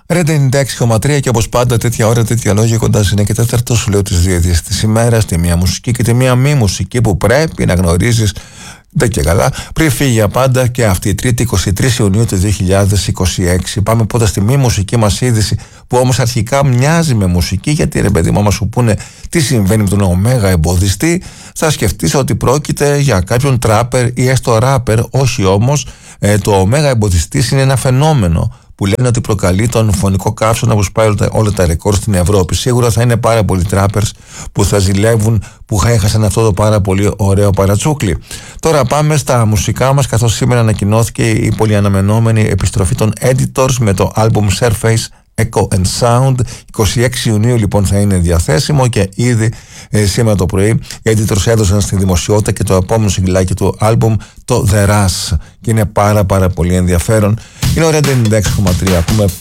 Red 96,3 και όπως πάντα τέτοια ώρα, τέτοια λόγια κοντά είναι και τέταρτο σου λέω τις δύο ειδήσεις της ημέρας, τη μία μουσική και τη μία μη μουσική που πρέπει να γνωρίζεις δεν και καλά πριν φύγει για πάντα και αυτή η Τρίτη 23 Ιουνίου του 2026. Πάμε πρώτα στη μη μουσική μας είδηση που όμως αρχικά μοιάζει με μουσική, γιατί ρε παιδί μου άμα σου πούνε τι συμβαίνει με τον ωμέγα εμποδιστή θα σκεφτείς ότι πρόκειται για κάποιον τράπερ ή έστω ράπερ. Όχι όμως, το ωμέγα εμποδιστής είναι ένα φαινόμενο που λένε ότι προκαλεί τον φωνικό καύσωνα που σπάει όλα τα ρεκόρ στην Ευρώπη. Σίγουρα θα είναι πάρα πολλοί τράπερς που θα ζηλεύουν που έχασαν αυτό το πάρα πολύ ωραίο παρατσούκλι. Τώρα πάμε στα μουσικά μας, καθώς σήμερα ανακοινώθηκε η πολύ αναμενόμενη επιστροφή των Editors με το album Surface Echo and Sound. 26 Ιουνίου λοιπόν θα είναι διαθέσιμο και ήδη σήμερα το πρωί οι Editors έδωσαν στη δημοσιότητα και το επόμενο συγκλάκι του album, το The Rush, και είναι πάρα πολύ ενδιαφέρον. Είναι ο Red 96,3.